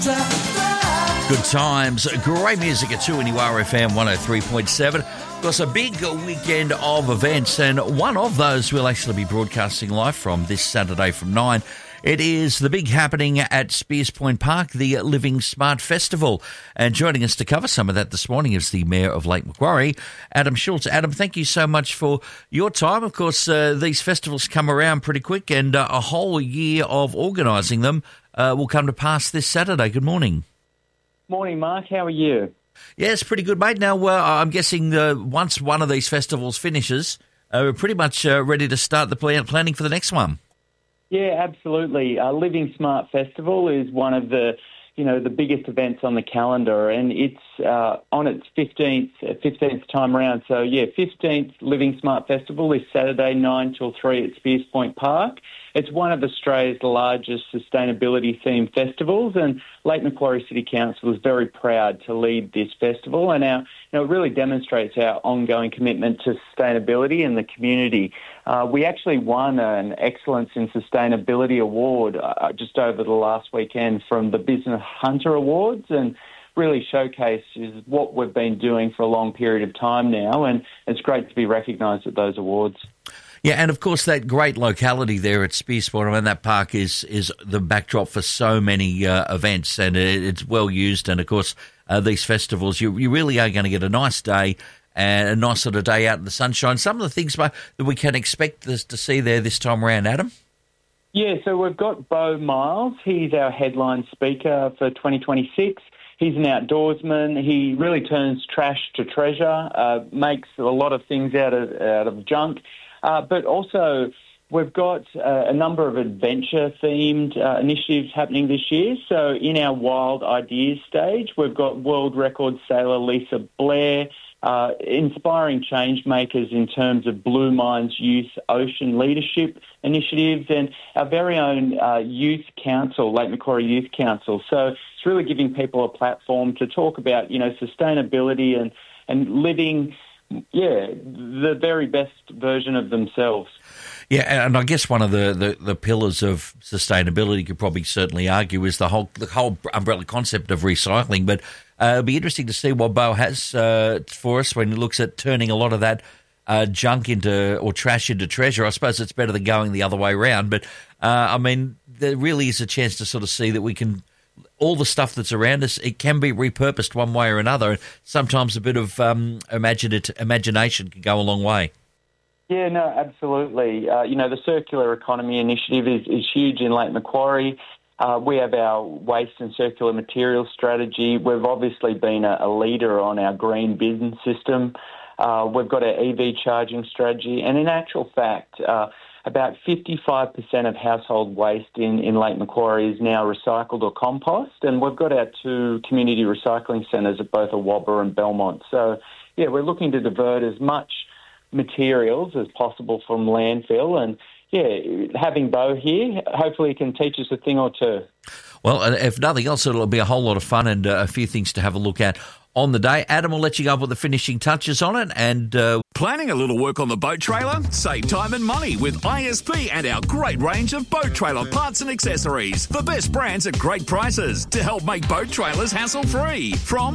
Good times, great music at 2 NURFM 103.7. Of course, a big weekend of events, and one of those we'll actually be broadcasting live from this Saturday from 9. It is the big happening at Spears Point Park, the Living Smart Festival. And joining us to cover some of that this morning is the Mayor of Lake Macquarie, Adam Schultz. Adam, thank you so much for your time. Of course, these festivals come around pretty quick, and a whole year of organising them will come to pass this Saturday. Good morning. Morning, Mark. How are you? Yes, pretty good, mate. Now, I'm guessing once one of these festivals finishes, we're pretty much ready to start the planning for the next one. Yeah, absolutely. Living Smart Festival is one of the biggest events on the calendar, and it's on its 15th time around. So, 15th Living Smart Festival is Saturday 9 till 3 at Spears Point Park. It's one of Australia's largest sustainability-themed festivals, and Lake Macquarie City Council is very proud to lead this festival, and it really demonstrates our ongoing commitment to sustainability in the community. We actually won an Excellence in Sustainability Award just over the last weekend from the Business Hunter Awards, and really showcases what we've been doing for a long period of time now, and it's great to be recognised at those awards. Yeah, and of course that great locality there at Spears Point, I mean, that park is the backdrop for so many events, and it's well used. And of course, these festivals, you really are going to get a nice day and a nice sort of day out in the sunshine. Some of the things that we can expect to see there this time around, Adam? Yeah, so we've got Beau Miles. He's our headline speaker for 2026. He's an outdoorsman. He really turns trash to treasure, makes a lot of things out of junk. But also, we've got a number of adventure-themed initiatives happening this year. So in our Wild Ideas stage, we've got world record sailor Lisa Blair, inspiring change makers in terms of Blue Minds Youth Ocean Leadership Initiatives, and our very own Youth Council, Lake Macquarie Youth Council. So it's really giving people a platform to talk about, sustainability and living the very best version of themselves. Yeah, and I guess one of the pillars of sustainability, you could probably certainly argue, is the whole umbrella concept of recycling. But it'll be interesting to see what Beau has for us when he looks at turning a lot of that junk or trash into treasure. I suppose it's better than going the other way around. But, there really is a chance to sort of see that we can, all the stuff that's around us, it can be repurposed one way or another. Sometimes a bit of imagination can go a long way. Yeah, no, absolutely. The Circular Economy Initiative is huge in Lake Macquarie. We have our waste and circular materials strategy. We've obviously been a leader on our green business system. We've got our EV charging strategy. And in actual fact, about 55% of household waste in Lake Macquarie is now recycled or compost, and we've got our 2 community recycling centres at both Awabba and Belmont. So, we're looking to divert as much materials as possible from landfill, and, having Beau here, hopefully he can teach us a thing or two. Well, if nothing else, it'll be a whole lot of fun and a few things to have a look at on the day. Adam will let you go up with the finishing touches on it. And planning a little work on the boat trailer? Save time and money with ISP and our great range of boat trailer parts and accessories. The best brands at great prices to help make boat trailers hassle-free. From